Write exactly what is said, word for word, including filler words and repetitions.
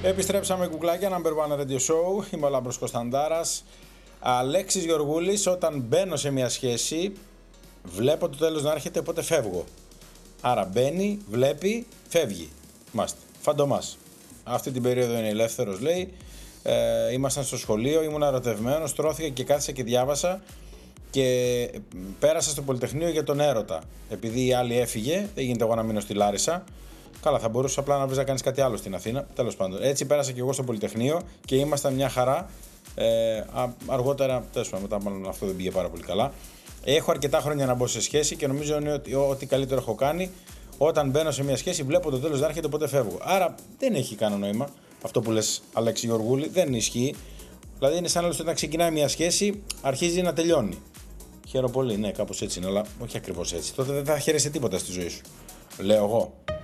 Επιστρέψαμε κουκλάκια, number one radio show. Είμαι ο Λάμπρος Κωνσταντάρας. Αλέξης Γεωργούλης, όταν μπαίνω σε μια σχέση, βλέπω το τέλος να έρχεται, οπότε φεύγω. Άρα μπαίνει, βλέπει, φεύγει. Είμαστε. Φαντομάς. Αυτή την περίοδο είναι ελεύθερος, λέει. Ε, ήμασταν στο σχολείο, ήμουν ερωτευμένος, τρώθηκα και κάθισα και διάβασα και πέρασα στο Πολυτεχνείο για τον έρωτα. Επειδή η άλλη έφυγε, δεν γίνεται εγώ να μείνω στη Λάρισα. Καλά, θα μπορούσε απλά να βρει να κάνει κάτι άλλο στην Αθήνα. Τέλος πάντων. Έτσι πέρασα και εγώ στο Πολυτεχνείο και ήμασταν μια χαρά. Ε, α, αργότερα, τέλος πάντων, μετά μάλλον αυτό δεν πήγε πάρα πολύ καλά. Έχω αρκετά χρόνια να μπω σε σχέση και νομίζω ότι ό,τι καλύτερο έχω κάνει. Όταν μπαίνω σε μια σχέση, βλέπω το τέλος να έρχεται, οπότε φεύγω. Άρα δεν έχει κανένα νόημα αυτό που λες, Αλέξη Γεωργούλη, δεν ισχύει. Δηλαδή είναι σαν να λες όταν ξεκινάει μια σχέση, αρχίζει να τελειώνει. Χαίρομαι πολύ, ναι, κάπως έτσι είναι, αλλά όχι ακριβώς έτσι. Τότε δεν θα χαίρεσαι τίποτα στη ζωή σου. Λέω εγώ.